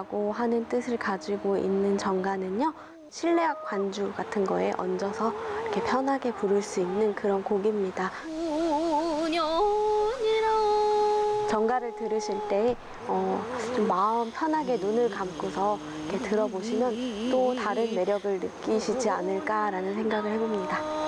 정가라고 하는 뜻을 가지고 있는 정가는요, 실내악 관주 같은 거에 얹어서 이렇게 편하게 부를 수 있는 그런 곡입니다. 정가를 들으실 때 좀 마음 편하게 눈을 감고서 이렇게 들어보시면 또 다른 매력을 느끼시지 않을까라는 생각을 해봅니다.